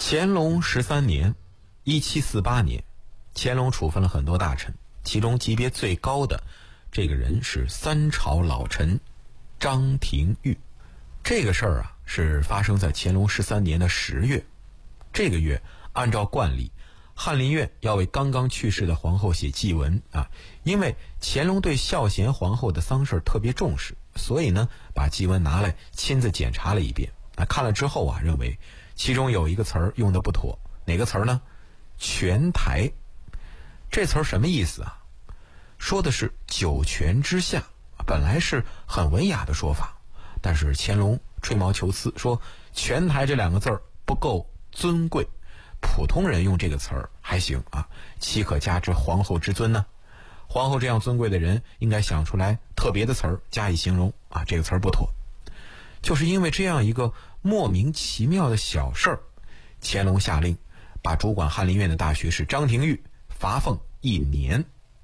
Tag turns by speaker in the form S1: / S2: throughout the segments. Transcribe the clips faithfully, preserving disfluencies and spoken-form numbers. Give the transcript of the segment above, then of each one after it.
S1: 乾隆十三年，一七四八年，乾隆处分了很多大臣，其中级别最高的这个人是三朝老臣张廷玉。这个事儿啊，是发生在乾隆十三年的十月。这个月，按照惯例，翰林院要为刚刚去世的皇后写祭文啊，因为乾隆对孝贤皇后的丧事特别重视，所以呢，把祭文拿来亲自检查了一遍。啊，看了之后啊，认为其中有一个词儿用的不妥，哪个词儿呢？全台。这词儿什么意思啊？说的是九泉之下，本来是很文雅的说法，但是乾隆吹毛求疵，说全台这两个字儿不够尊贵，普通人用这个词儿还行啊，岂可加之皇后之尊呢？皇后这样尊贵的人，应该想出来特别的词儿加以形容啊，这个词儿不妥。就是因为这样一个莫名其妙的小事儿，乾隆下令把主管翰林院的大学士张廷玉罚俸一年。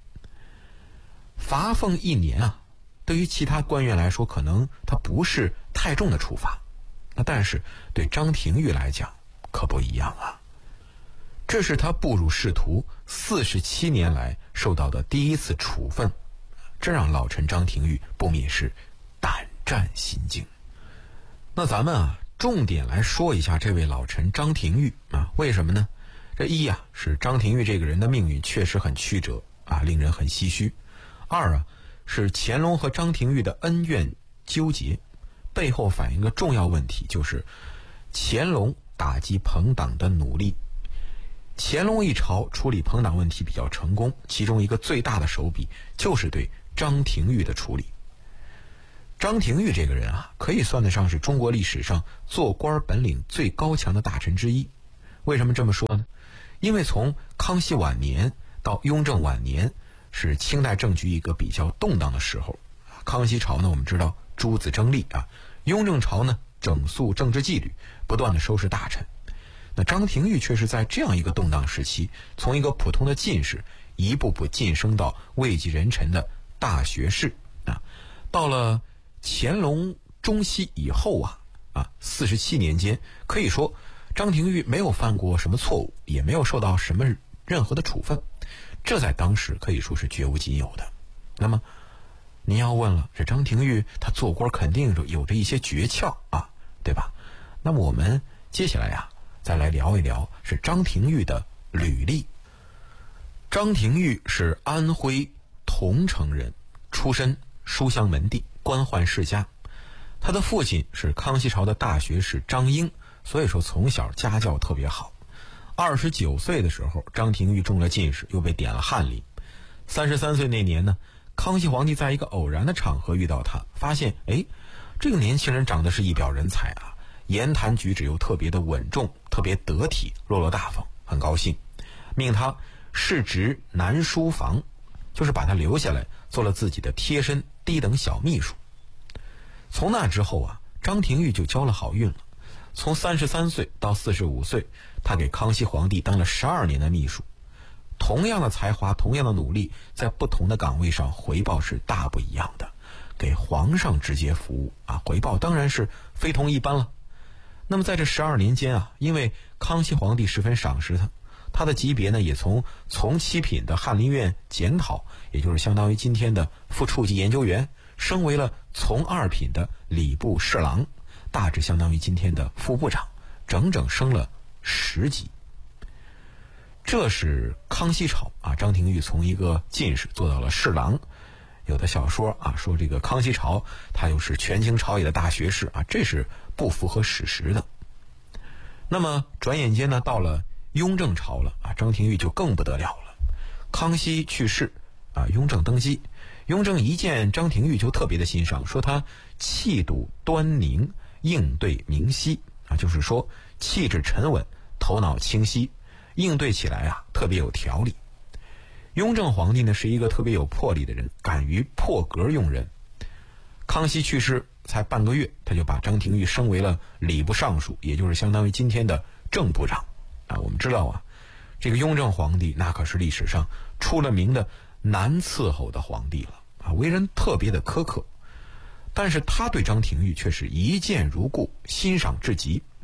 S1: 罚俸一年啊，对于其他官员来说，可能他不是太重的处罚，那但是对张廷玉来讲可不一样啊。这是他步入仕途四十七年来受到的第一次处分，这让老臣张廷玉不免是胆战心惊。那咱们啊，重点来说一下这位老臣张廷玉啊，为什么呢？这一啊，是张廷玉这个人的命运确实很曲折啊，令人很唏嘘。二啊，是乾隆和张廷玉的恩怨纠结，背后反映一个重要问题，就是乾隆打击朋党的努力。乾隆一朝处理朋党问题比较成功，其中一个最大的手笔就是对张廷玉的处理。张廷玉这个人啊，可以算得上是中国历史上做官本领最高强的大臣之一。为什么这么说呢？因为从康熙晚年到雍正晚年，是清代政局一个比较动荡的时候。康熙朝呢，我们知道诸子争利啊；雍正朝呢，整肃政治纪律，不断的收拾大臣。那张廷玉却是在这样一个动荡时期，从一个普通的进士，一步步晋升到位极人臣的大学士啊。到了乾隆中期以后啊，啊，四十七年间，可以说张廷玉没有犯过什么错误，也没有受到什么任何的处分，这在当时可以说是绝无仅有的。那么您要问了，这张廷玉他做官肯定有着一些诀窍啊，对吧？那么我们接下来啊，再来聊一聊是张廷玉的履历。张廷玉是安徽桐城人，出身书香门第，官宦世家。他的父亲是康熙朝的大学士张英，所以说从小家教特别好。二十九岁的时候，张廷玉中了进士，又被点了翰林。三十三岁那年呢，康熙皇帝在一个偶然的场合遇到他，发现哎，这个年轻人长得是一表人才啊，言谈举止又特别的稳重，特别得体，落落大方，很高兴，命他世职南书房，就是把他留下来做了自己的贴身低等小秘书。从那之后啊，张廷玉就交了好运了。从三十三岁到四十五岁，他给康熙皇帝当了十二年的秘书。同样的才华，同样的努力，在不同的岗位上回报是大不一样的。给皇上直接服务啊，回报当然是非同一般了。那么在这十二年间啊，因为康熙皇帝十分赏识他，他的级别呢也从从七品的翰林院检讨，也就是相当于今天的副处级研究员，升为了从二品的礼部侍郎，大致相当于今天的副部长，整整升了十级。这是康熙朝啊，张廷玉从一个进士做到了侍郎。有的小说啊说这个康熙朝他又是权倾朝野的大学士啊，这是不符合史实的。那么转眼间呢，到了雍正朝了啊，张廷玉就更不得了了。康熙去世啊，雍正登基，雍正一见张廷玉就特别的欣赏，说他气度端宁，应对明晰啊，就是说气质沉稳，头脑清晰，应对起来啊特别有条理。雍正皇帝呢是一个特别有魄力的人，敢于破格用人。康熙去世才半个月，他就把张廷玉升为了礼部尚书，也就是相当于今天的正部长啊。我们知道啊，这个雍正皇帝那可是历史上出了名的难伺候的皇帝了啊，为人特别的苛刻。但是他对张廷玉却是一见如故，欣赏至极，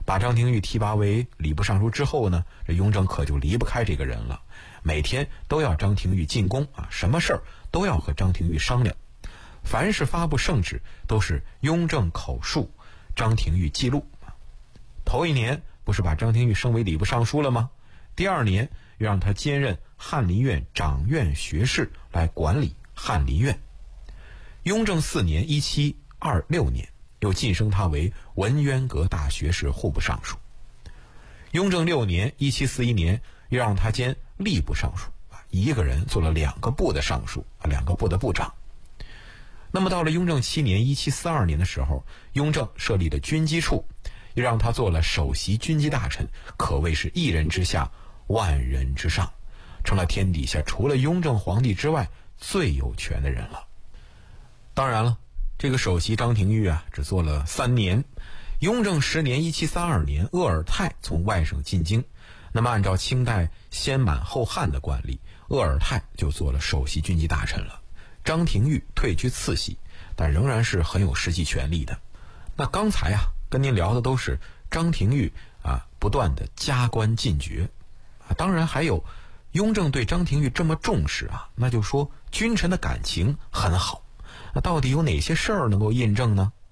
S1: 把张廷玉提拔为礼部尚书之后呢，这雍正可就离不开这个人了，每天都要张廷玉进宫啊，什么事儿都要和张廷玉商量。凡是发布圣旨，都是雍正口述，张廷玉记录。头一年不是把张廷玉升为礼部尚书了吗？第二年又让他兼任翰林院掌院学士，来管理翰林院。雍正四年一七二六年又晋升他为文渊阁大学士、户部尚书。雍正六年一七四一年又让他兼吏部尚书，一个人做了两个部的尚书，两个部的部长。那么到了雍正七年一七四二年的时候，雍正设立了军机处，又让他做了首席军机大臣，可谓是一人之下万人之上，成了天底下除了雍正皇帝之外最有权的人了。当然了，这个首席张廷玉啊，只做了三年。雍正十年一七三二年，鄂尔泰从外省进京，那么按照清代先满后汉的惯例，鄂尔泰就做了首席军机大臣了。张廷玉退居次席，但仍然是很有实际权力的。那刚才啊，跟您聊的都是张廷玉啊不断的加官进爵啊，当然还有雍正对张廷玉这么重视啊，那就说君臣的感情很好。那到底有哪些事儿能够印证呢？